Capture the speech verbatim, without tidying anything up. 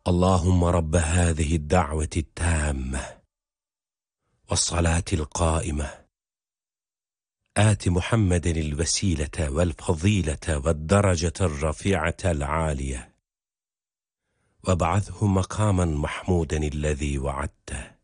اللهم رب هذه الدعوة التامة والصلاة القائمة آت محمد الوسيلة والفضيلة والدرجة الرفيعة العالية وابعثه مقاما محمودا الذي وعدته.